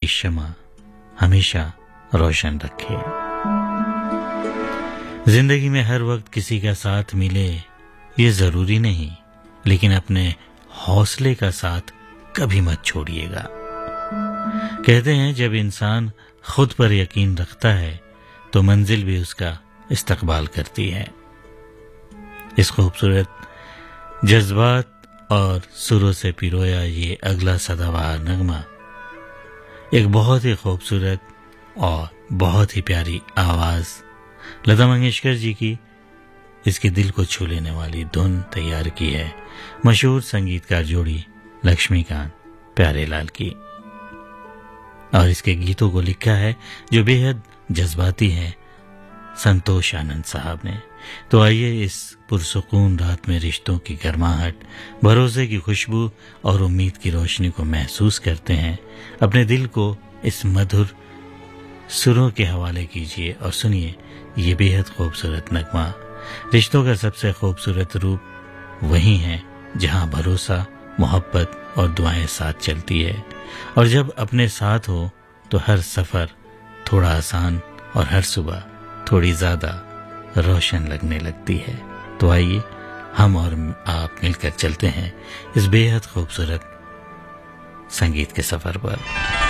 शमा हमेशा रोशन रखे। जिंदगी में हर वक्त किसी का साथ मिले ये जरूरी नहीं, लेकिन अपने हौसले का साथ कभी मत छोड़िएगा। कहते हैं जब इंसान खुद पर यकीन रखता है तो मंजिल भी उसका इस्तकबाल करती है। इस खूबसूरत जज्बात और सुरों से पिरोया ये अगला सदाबहार नगमा एक बहुत ही खूबसूरत और बहुत ही प्यारी आवाज लता मंगेशकर जी की, इसके दिल को छू लेने वाली धुन तैयार की है मशहूर संगीतकार जोड़ी लक्ष्मीकांत प्यारेलाल की, और इसके गीतों को लिखा है जो बेहद जज्बाती है संतोष आनंद साहब ने। तो आइए इस पुरसुकून रात में रिश्तों की गर्माहट, भरोसे की खुशबू और उम्मीद की रोशनी को महसूस करते हैं। अपने दिल को इस मधुर सुरों के हवाले कीजिए और सुनिए ये बेहद खूबसूरत नगमा। रिश्तों का सबसे खूबसूरत रूप वही है जहां भरोसा, मोहब्बत और दुआएं साथ चलती है, और जब अपने साथ हो तो हर सफर थोड़ा आसान और हर सुबह थोड़ी ज्यादा रोशन लगने लगती है। तो आइए हम और आप मिलकर चलते हैं इस बेहद खूबसूरत संगीत के सफर पर।